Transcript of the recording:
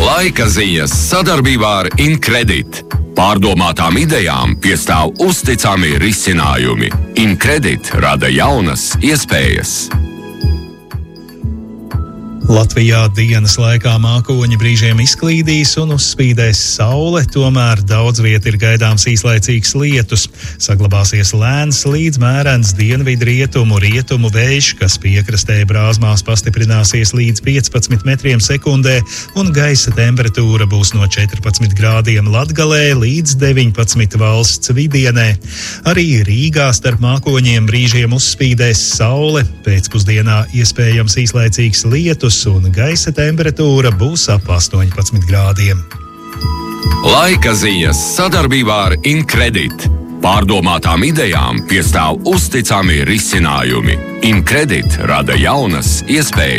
Laika ziņas sadarbībā ar Incredit. Pārdomātām idejām piestāv uzticami risinājumi. Incredit rada jaunas iespējas. Latvijā dienas laikā mākoņi brīžiem izklīdīs un uzspīdēs saule, tomēr daudz viet ir gaidāms īslaicīgs lietus. Saglabāsies lēns līdz mērens dienvidrietumu rietumu vējš, kas piekrastē brāzmās pastiprināsies līdz 15 metriem sekundē, un gaisa temperatūra būs no 14 grādiem Latgalē līdz 19 valsts vidienē. Arī Rīgā starp mākoņiem brīžiem uzspīdēs saule, pēcpusdienā iespējams īslaicīgs lietus, un gaisa temperatūra būs ap 18 grādiem. Laika ziņas sadarbībā ar Incredit. Pārdomātām idejām piestāv uzticami risinājumi. Incredit rada jaunas iespējas.